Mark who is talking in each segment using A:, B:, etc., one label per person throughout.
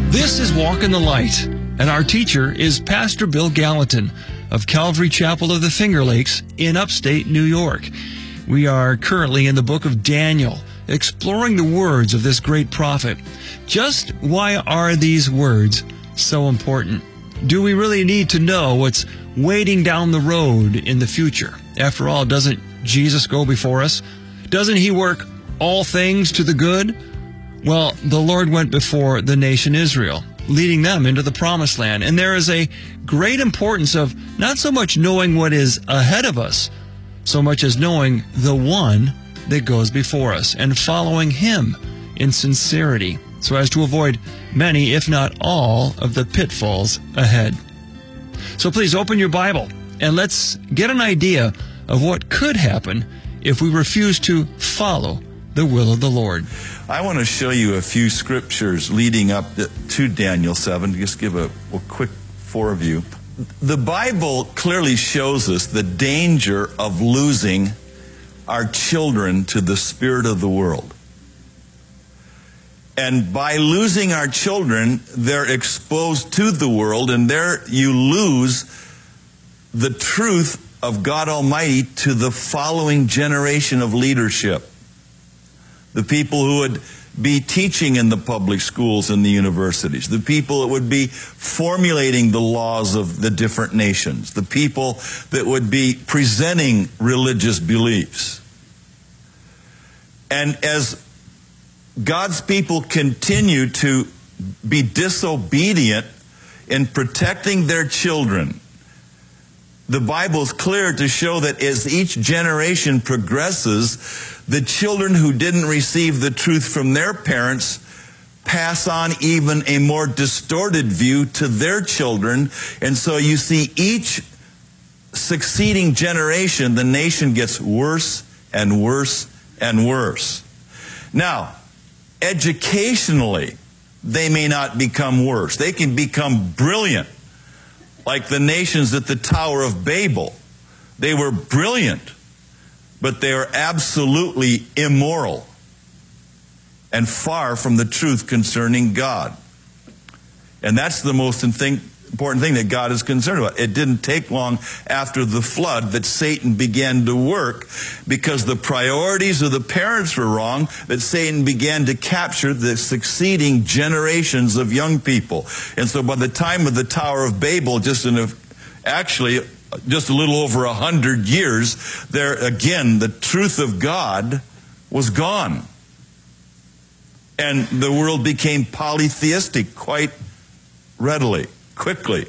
A: This is Walk in the Light, and our teacher is Pastor Bill Gallatin of Calvary Chapel of the Finger Lakes in upstate New York. We are currently in the book of Daniel, exploring the words of this great prophet. Just why are these words so important? Do we really need to know what's waiting down the road in the future? After all, doesn't Jesus go before us? Doesn't He work all things to the good? Well, the Lord went before the nation Israel, leading them into the promised land. And there is a great importance of not so much knowing what is ahead of us, so much as knowing the one that goes before us and following Him in sincerity, so as to avoid many, if not all, of the pitfalls ahead. So please open your Bible and let's get an idea of what could happen if we refuse to follow the will of the Lord.
B: I want to show you a few scriptures leading up to Daniel 7. Just give a quick foreview. The Bible clearly shows us the danger of losing our children to the spirit of the world. And by losing our children, they're exposed to the world, and there you lose the truth of God Almighty to the following generation of leadership. The people who would be teaching in the public schools and the universities, the people that would be formulating the laws of the different nations, the people that would be presenting religious beliefs. And as God's people continue to be disobedient in protecting their children, the Bible is clear to show that as each generation progresses, the children who didn't receive the truth from their parents pass on even a more distorted view to their children. And so you see each succeeding generation, the nation gets worse and worse and worse. Now, educationally, they may not become worse. They can become brilliant, like the nations at the Tower of Babel. They were brilliant, but they are absolutely immoral and far from the truth concerning God. And that's the most important thing that God is concerned about. It didn't take long after the flood that Satan began to work, because the priorities of the parents were wrong, that Satan began to capture the succeeding generations of young people. And so by the time of the Tower of Babel, just a little over 100 years, there again, the truth of God was gone. And the world became polytheistic quite readily, quickly.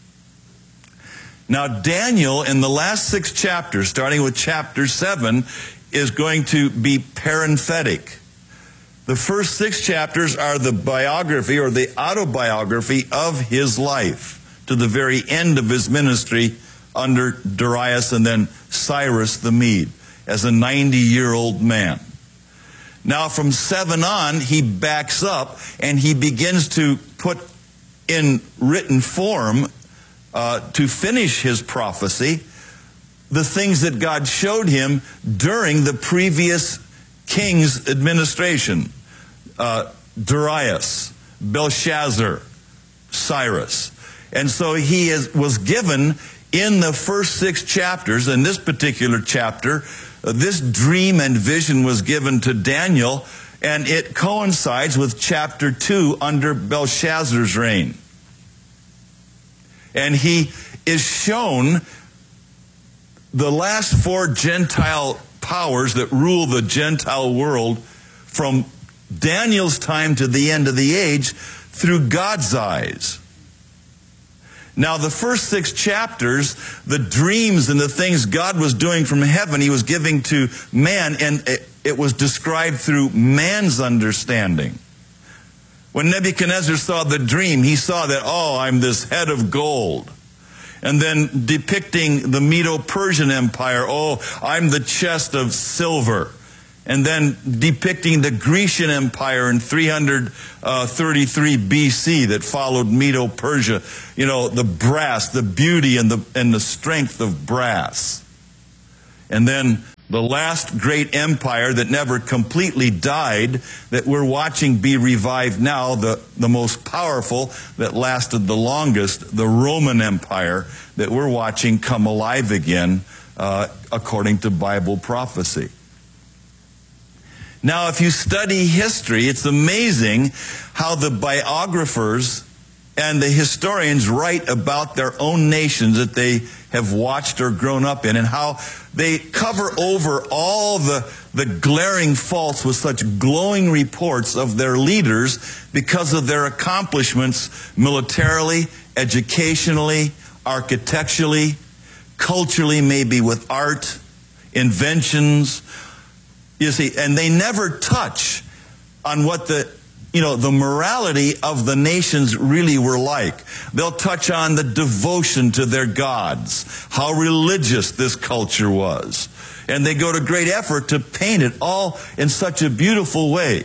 B: Now, Daniel, in the last 6 chapters, starting with chapter 7, is going to be parenthetic. The first 6 chapters are the biography or the autobiography of his life to the very end of his ministry under Darius and then Cyrus the Mede as a 90-year-old man. Now, from 7 on, he backs up and he begins to put in written form to finish his prophecy the things that God showed him during the previous king's administration. Darius, Belshazzar, Cyrus. And so he was given in the first 6 chapters, in this particular chapter, this dream and vision was given to Daniel, and it coincides with chapter 2 under Belshazzar's reign. And he is shown the last 4 Gentile powers that rule the Gentile world from Daniel's time to the end of the age through God's eyes. Now, the first 6 chapters, the dreams and the things God was doing from heaven, He was giving to man, and it was described through man's understanding. When Nebuchadnezzar saw the dream, he saw that, I'm this head of gold. And then depicting the Medo-Persian Empire, I'm the chest of silver. And then depicting the Grecian Empire in 333 BC that followed Medo-Persia, the brass, the beauty and the strength of brass. And then The last great empire that never completely died, that we're watching be revived now, the most powerful that lasted the longest, the Roman Empire, that we're watching come alive again, according to Bible prophecy. Now, if you study history, it's amazing how the biographers and the historians write about their own nations that they have watched or grown up in, and how they cover over all the glaring faults with such glowing reports of their leaders because of their accomplishments militarily, educationally, architecturally, culturally, maybe with art, inventions. You see, and they never touch on what the morality of the nations really were like. They'll touch on the devotion to their gods, how religious this culture was. And they go to great effort to paint it all in such a beautiful way.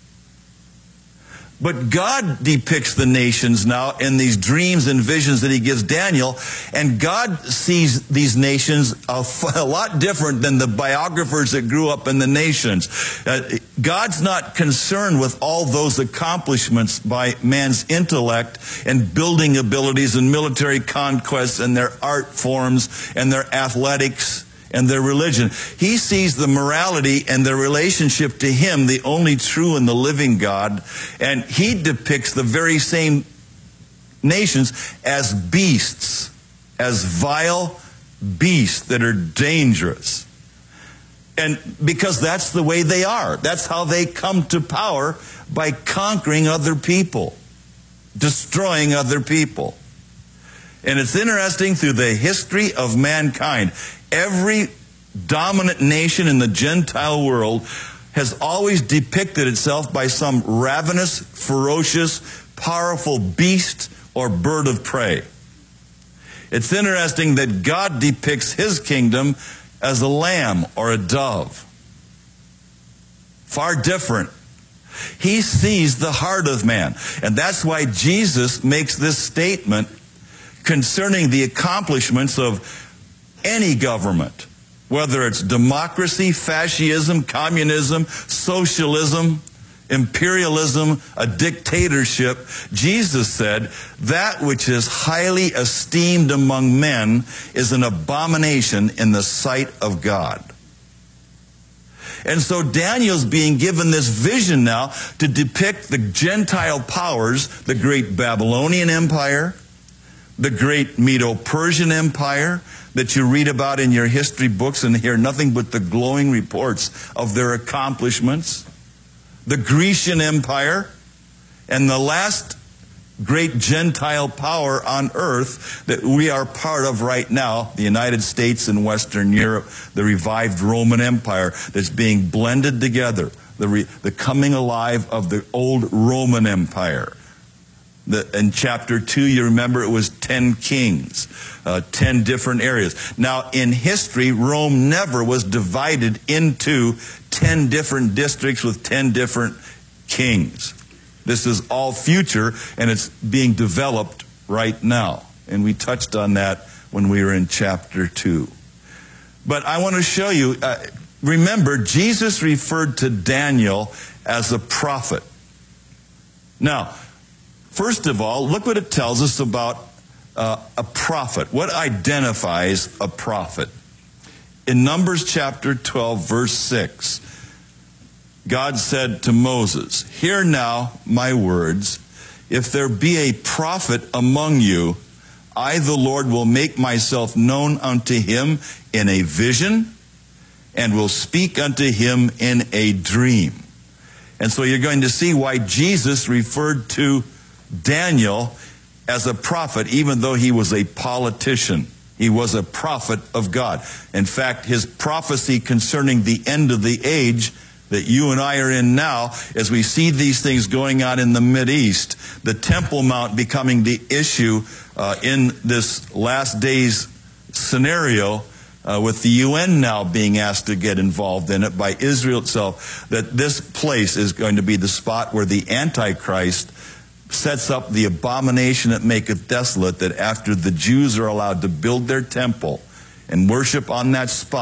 B: But God depicts the nations now in these dreams and visions that he gives Daniel, and God sees these nations a lot different than the biographers that grew up in the nations. God's not concerned with all those accomplishments by man's intellect and building abilities and military conquests and their art forms and their athletics and their religion. He sees the morality and their relationship to him, the only true and the living God, and he depicts the very same nations as beasts, as vile beasts that are dangerous. And because that's the way they are. That's how they come to power, by conquering other people, destroying other people. And it's interesting, through the history of mankind, every dominant nation in the Gentile world has always depicted itself by some ravenous, ferocious, powerful beast or bird of prey. It's interesting that God depicts his kingdom as a lamb or a dove. Far different. He sees the heart of man. And that's why Jesus makes this statement concerning the accomplishments of any government, whether it's democracy, fascism, communism, socialism, imperialism, a dictatorship. Jesus said, that which is highly esteemed among men is an abomination in the sight of God. And so Daniel's being given this vision now to depict the Gentile powers, the great Babylonian Empire, the great Medo-Persian Empire that you read about in your history books and hear nothing but the glowing reports of their accomplishments, the Grecian Empire, and the last great Gentile power on earth that we are part of right now, the United States and Western Europe, the revived Roman Empire that's being blended together, the coming alive of the old Roman Empire. In chapter 2, you remember it was 10 kings, 10 different areas. Now, in history, Rome never was divided into 10 different districts with 10 different kings. This is all future, and it's being developed right now. And we touched on that when we were in chapter 2. But I want to show you, remember, Jesus referred to Daniel as a prophet. Now, first of all, look what it tells us about a prophet. What identifies a prophet? In Numbers chapter 12, verse 6, God said to Moses, "Hear now my words. If there be a prophet among you, I, the Lord, will make myself known unto him in a vision and will speak unto him in a dream." And so you're going to see why Jesus referred to Daniel as a prophet, even though he was a politician. He was a prophet of God. In fact, his prophecy concerning the end of the age that you and I are in now, as we see these things going on in the Mideast, the Temple Mount becoming the issue in this last days scenario, with the UN now being asked to get involved in it by Israel itself, that this place is going to be the spot where the Antichrist sets up the abomination that maketh desolate, that after the Jews are allowed to build their temple and worship on that spot,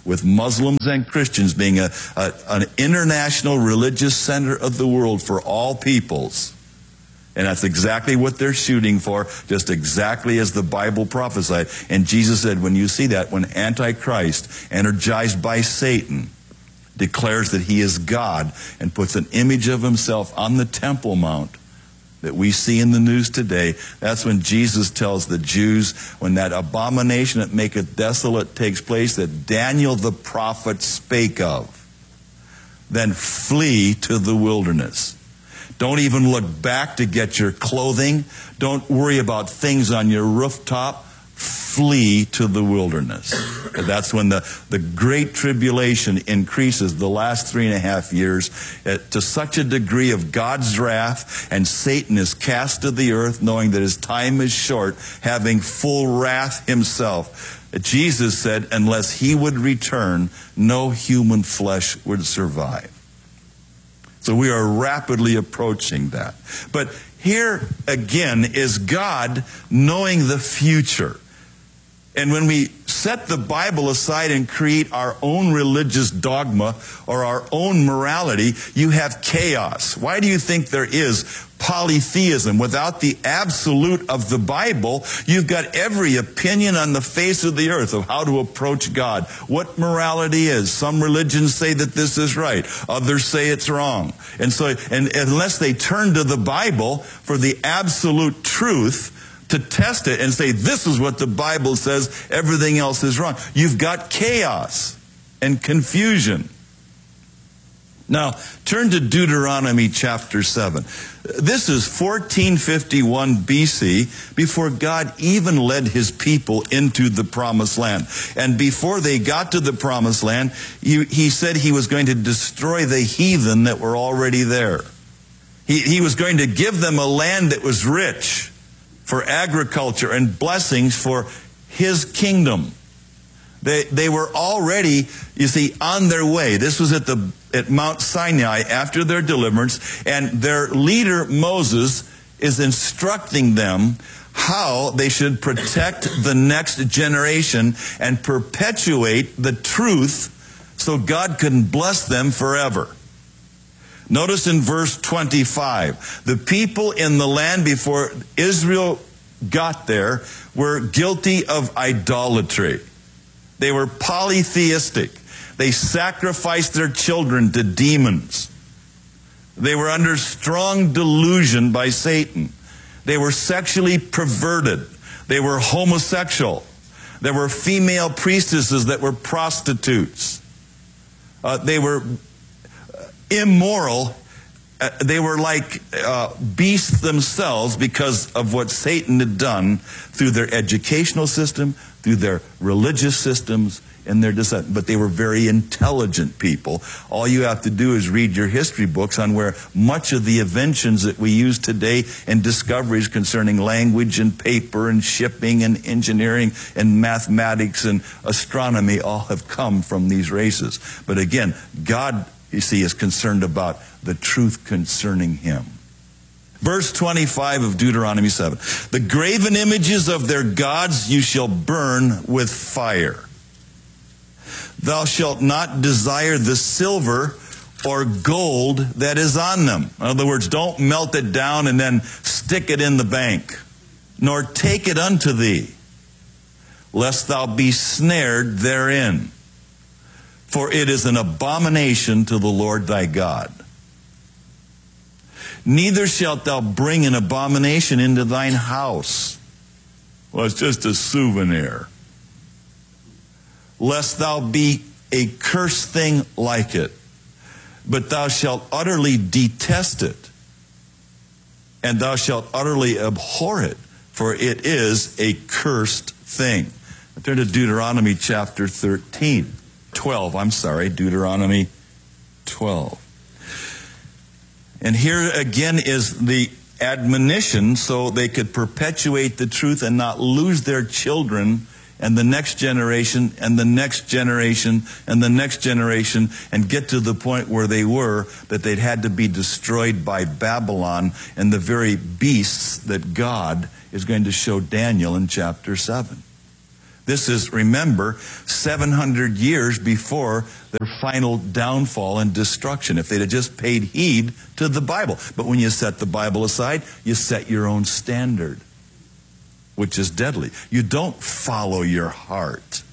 B: with Muslims and Christians being an international religious center of the world for all peoples. And that's exactly what they're shooting for, just exactly as the Bible prophesied. And Jesus said, when you see that, when Antichrist, energized by Satan, declares that he is God and puts an image of himself on the Temple Mount that we see in the news today, that's when Jesus tells the Jews, when that abomination that maketh desolate takes place, that Daniel the prophet spake of, then flee to the wilderness. Don't even look back to get your clothing. Don't worry about things on your rooftop. Flee to the wilderness. That's when the great tribulation increases the last 3.5 years to such a degree of God's wrath, and Satan is cast to the earth, knowing that his time is short, having full wrath himself. Jesus said, unless he would return, no human flesh would survive. So we are rapidly approaching that. But here again is God knowing the future. And when we set the Bible aside and create our own religious dogma or our own morality, you have chaos. Why do you think there is polytheism? Without the absolute of the Bible, you've got every opinion on the face of the earth of how to approach God, what morality is. Some religions say that this is right. Others say it's wrong. And unless they turn to the Bible for the absolute truth, to test it and say, this is what the Bible says, everything else is wrong, you've got chaos and confusion. Now, turn to Deuteronomy chapter 7. This is 1451 BC, before God even led his people into the promised land. And before they got to the promised land, he said he was going to destroy the heathen that were already there. He was going to give them a land that was rich for agriculture and blessings for his kingdom. They were already, you see, on their way. This was at Mount Sinai after their deliverance, and their leader Moses is instructing them how they should protect the next generation and perpetuate the truth so God can bless them forever. Notice in verse 25, the people in the land before Israel got there were guilty of idolatry. They were polytheistic. They sacrificed their children to demons. They were under strong delusion by Satan. They were sexually perverted. They were homosexual. There were female priestesses that were prostitutes. They were immoral. They were like beasts themselves because of what Satan had done through their educational system, through their religious systems, and their descent. But they were very intelligent people. All you have to do is read your history books on where much of the inventions that we use today and discoveries concerning language and paper and shipping and engineering and mathematics and astronomy all have come from these races. But again, God, you see, is concerned about the truth concerning him. Verse 25 of Deuteronomy 7. The graven images of their gods you shall burn with fire. Thou shalt not desire the silver or gold that is on them. In other words, don't melt it down and then stick it in the bank, nor take it unto thee, lest thou be snared therein. For it is an abomination to the Lord thy God. Neither shalt thou bring an abomination into thine house. Well, it's just a souvenir. Lest thou be a cursed thing like it. But thou shalt utterly detest it. And thou shalt utterly abhor it. For it is a cursed thing. Turn to Deuteronomy chapter 12, Deuteronomy 12. And here again is the admonition so they could perpetuate the truth and not lose their children and the next generation and the next generation and the next generation and get to the point where they were, that they'd had to be destroyed by Babylon and the very beasts that God is going to show Daniel in chapter 7. This is, remember, 700 years before their final downfall and destruction, if they'd have just paid heed to the Bible. But when you set the Bible aside, you set your own standard, which is deadly. You don't follow your heart.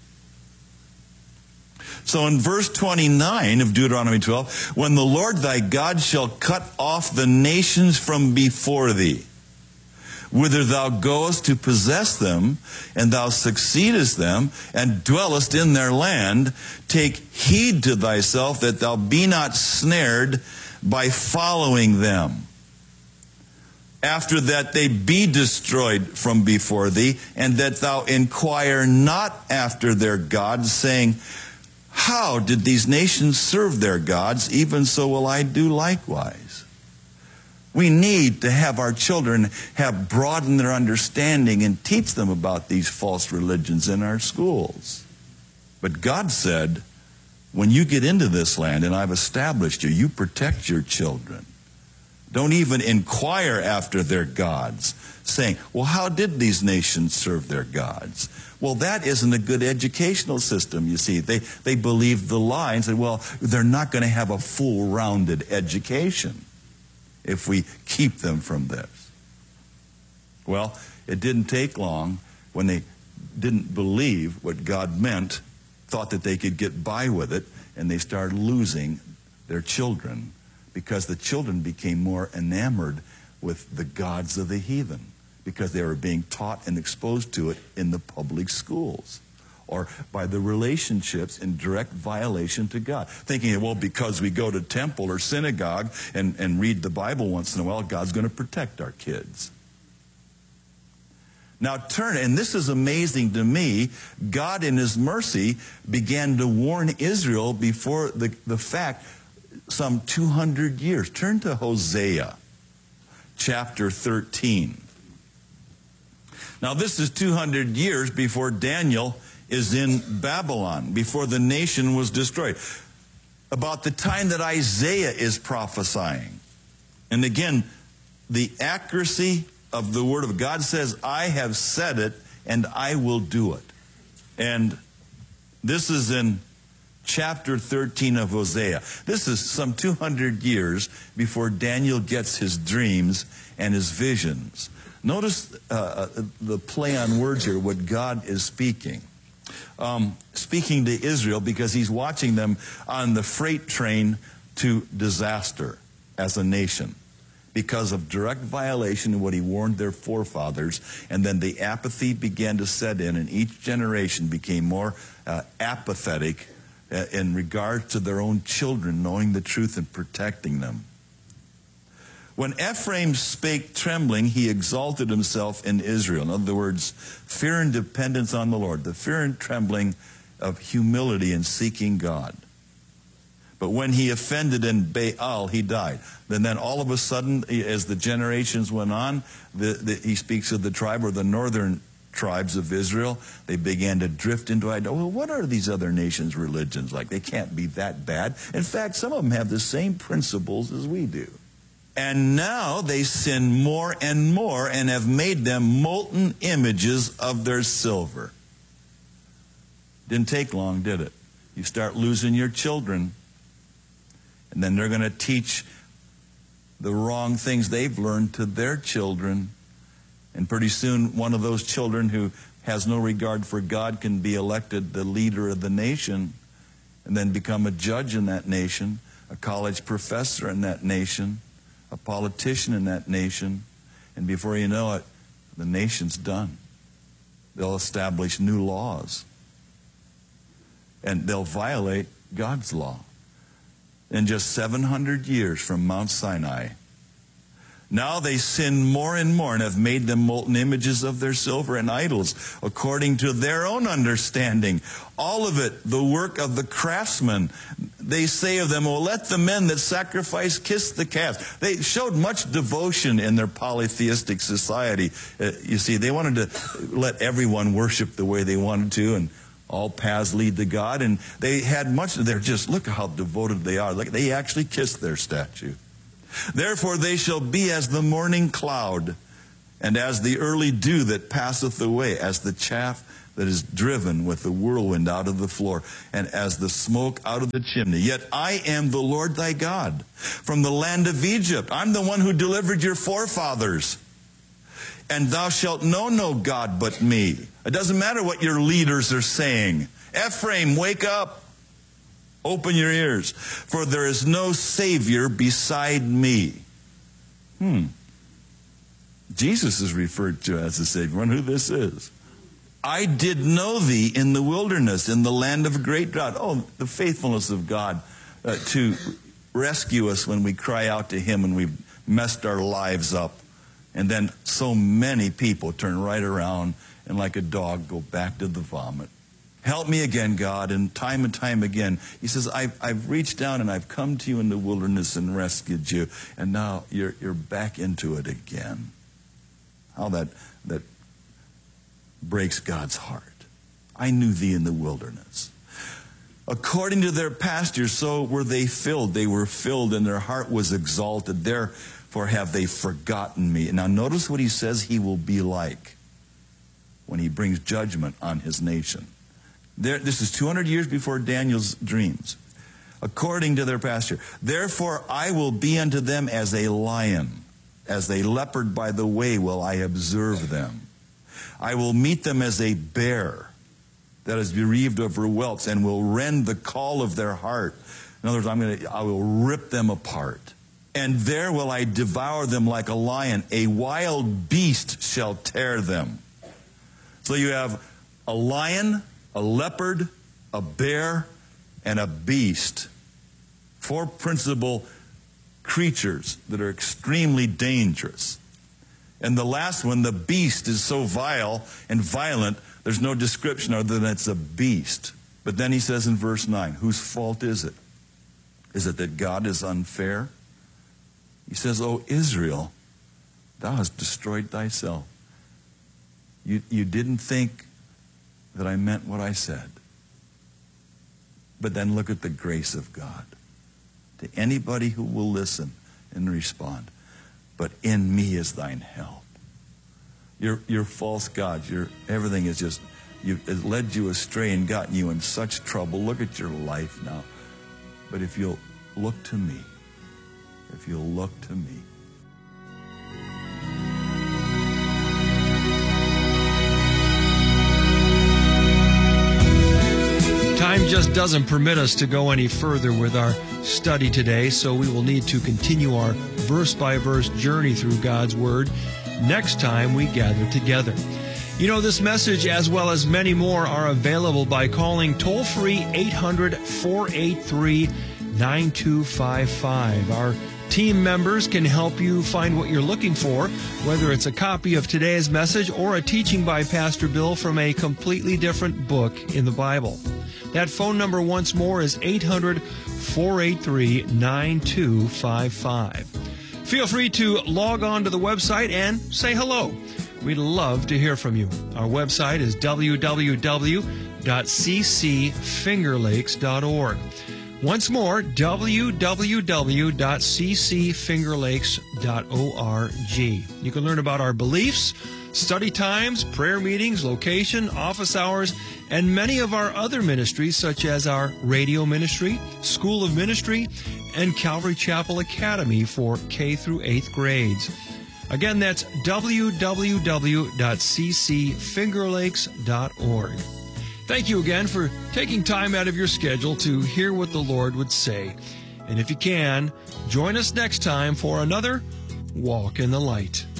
B: So in verse 29 of Deuteronomy 12, when the Lord thy God shall cut off the nations from before thee, whither thou goest to possess them, and thou succeedest them, and dwellest in their land, take heed to thyself that thou be not snared by following them. After that they be destroyed from before thee, and that thou inquire not after their gods, saying, how did these nations serve their gods? Even so will I do likewise. We need to have our children have broadened their understanding and teach them about these false religions in our schools. But God said, when you get into this land and I've established you, you protect your children. Don't even inquire after their gods, saying, well, how did these nations serve their gods? Well, that isn't a good educational system, you see. They believed the lie and said, well, they're not going to have a full-rounded education if we keep them from this. Well, it didn't take long when they didn't believe what God meant, thought that they could get by with it, and they started losing their children because the children became more enamored with the gods of the heathen because they were being taught and exposed to it in the public schools or by the relationships in direct violation to God. Thinking, well, because we go to temple or synagogue and read the Bible once in a while, God's going to protect our kids. Now turn, and this is amazing to me, God in His mercy began to warn Israel before the fact some 200 years. Turn to Hosea chapter 13. Now this is 200 years before Daniel is in Babylon, before the nation was destroyed. About the time that Isaiah is prophesying. And again, the accuracy of the Word of God says, I have said it and I will do it. And this is in chapter 13 of Hosea. This is some 200 years before Daniel gets his dreams and his visions. Notice the play on words here, what God is speaking. Speaking to Israel because He's watching them on the freight train to disaster as a nation because of direct violation of what He warned their forefathers. And then the apathy began to set in, and each generation became more apathetic in regard to their own children, knowing the truth and protecting them. When Ephraim spake trembling, he exalted himself in Israel. In other words, fear and dependence on the Lord, the fear and trembling of humility and seeking God. But when he offended in Baal, he died. Then all of a sudden, as the generations went on, he speaks of the tribe or the northern tribes of Israel. They began to drift into idolatry. Well, what are these other nations' religions like? They can't be that bad. In fact, some of them have the same principles as we do. And now they sin more and more and have made them molten images of their silver. Didn't take long, did it? You start losing your children, and then they're going to teach the wrong things they've learned to their children. And pretty soon, one of those children who has no regard for God can be elected the leader of the nation and then become a judge in that nation, a college professor in that nation, a politician in that nation, and before you know it, the nation's done. They'll establish new laws, and they'll violate God's law. In just 700 years from Mount Sinai, now they sin more and more and have made them molten images of their silver and idols, according to their own understanding. All of it, the work of the craftsmen. They say of them, well, let the men that sacrifice kiss the calves. They showed much devotion in their polytheistic society. You see, they wanted to let everyone worship the way they wanted to, and all paths lead to God. And they had much, they're just, look how devoted they are. Like, they actually kissed their statue. Therefore they shall be as the morning cloud, and as the early dew that passeth away, as the chaff that is driven with the whirlwind out of the floor, and as the smoke out of the chimney. Yet I am the Lord thy God, from the land of Egypt. I'm the one who delivered your forefathers. And thou shalt know no God but me. It doesn't matter what your leaders are saying. Ephraim, wake up. Open your ears. For there is no Savior beside me. Jesus is referred to as the Savior. Wonder who this is. I did know thee in the wilderness, in the land of a great drought. Oh, the faithfulness of God to rescue us when we cry out to Him and we've messed our lives up. And then so many people turn right around and like a dog go back to the vomit. Help me again, God. And time again, He says, I've reached down and I've come to you in the wilderness and rescued you. And now you're back into it again. How that breaks God's heart. I knew thee in the wilderness. According to their pasture, so were they filled. They were filled and their heart was exalted. Therefore have they forgotten me. Now notice what He says He will be like when He brings judgment on His nation. This is 200 years before Daniel's dreams. According to their pasture. Therefore I will be unto them as a lion. As a leopard by the way will I observe them. I will meet them as a bear that is bereaved of her whelps and will rend the call of their heart. In other words, I will rip them apart. And there will I devour them like a lion. A wild beast shall tear them. So you have a lion, a leopard, a bear, and a beast. 4 principal creatures that are extremely dangerous. And the last one, the beast, is so vile and violent, there's no description other than it's a beast. But then He says in verse 9, whose fault is it? Is it that God is unfair? He says, O Israel, thou hast destroyed thyself. You didn't think that I meant what I said. But then look at the grace of God to anybody who will listen and respond. But in me is thine help. Your false gods, everything is just, it led you astray and gotten you in such trouble. Look at your life now. But if you'll look to me, if you'll look to me.
A: Time just doesn't permit us to go any further with our study today, so we will need to continue our verse-by-verse journey through God's Word next time we gather together. You know, this message, as well as many more, are available by calling toll-free 800-483-9255. Our team members can help you find what you're looking for, whether it's a copy of today's message or a teaching by Pastor Bill from a completely different book in the Bible. That phone number once more is 800-483-9255. Feel free to log on to the website and say hello. We'd love to hear from you. Our website is www.ccfingerlakes.org. Once more, www.ccfingerlakes.org. You can learn about our beliefs, study times, prayer meetings, location, office hours, and many of our other ministries, such as our radio ministry, School of Ministry, and Calvary Chapel Academy for K through 8th grades. Again, that's www.ccfingerlakes.org. Thank you again for taking time out of your schedule to hear what the Lord would say. And if you can, join us next time for another Walk in the Light.